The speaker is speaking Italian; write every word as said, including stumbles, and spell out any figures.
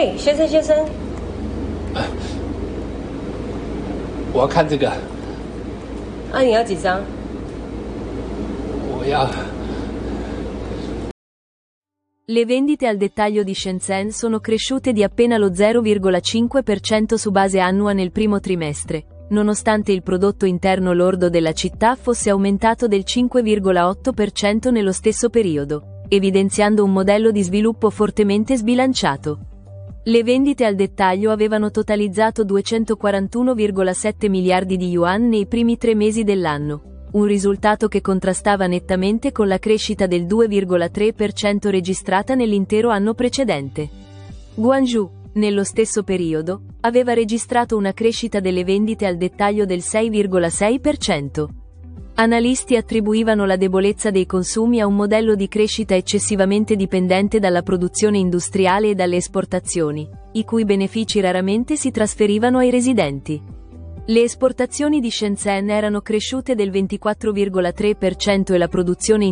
嘿，先生先生， 我要看这个。 啊，你要几张？ 我要。 Le vendite al dettaglio di Shenzhen sono cresciute di appena lo zero virgola cinque per cento su base annua nel primo trimestre, nonostante il prodotto interno lordo della città fosse aumentato del cinque virgola otto per cento nello stesso periodo, evidenziando un modello di sviluppo fortemente sbilanciato. Le vendite al dettaglio avevano totalizzato duecentoquarantuno virgola sette miliardi di yuan nei primi tre mesi dell'anno, un risultato che contrastava nettamente con la crescita del due virgola tre per cento registrata nell'intero anno precedente. Guangzhou, nello stesso periodo, aveva registrato una crescita delle vendite al dettaglio del sei virgola sei per cento. Analisti attribuivano la debolezza dei consumi a un modello di crescita eccessivamente dipendente dalla produzione industriale e dalle esportazioni, i cui benefici raramente si trasferivano ai residenti. Le esportazioni di Shenzhen erano cresciute del ventiquattro virgola tre per cento e la produzione